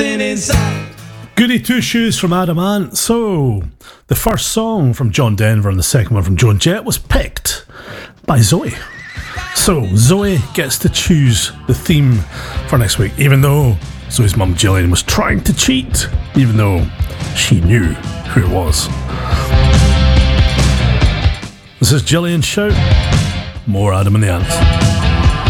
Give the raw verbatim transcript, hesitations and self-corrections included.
Goody two shoes from Adam Ant. So, the first song from John Denver and the second one from Joan Jett was picked by Zoe. So, Zoe gets to choose the theme for next week, even though Zoe's mum Gillian was trying to cheat, even though she knew who it was. This is Gillian Shout. More Adam and the Ants.